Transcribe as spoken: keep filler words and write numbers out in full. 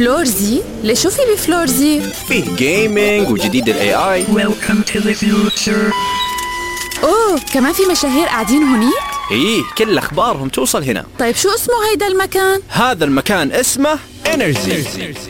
فلورزي؟ ليش شو في بفلورزي؟ فيه جيمينج وجديد ال إيه آي. Welcome to the future. أوه كمان في مشاهير قاعدين هونيك؟ إيه كل أخبارهم توصل هنا. طيب شو اسمه هيدا المكان؟ هذا المكان اسمه إنرجي.